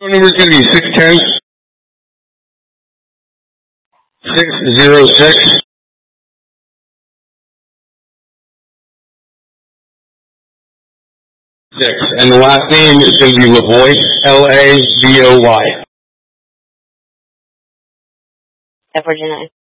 Phone number is going to be 610 606 and the last name is going to be Lavoy, Lavoy. Virginia.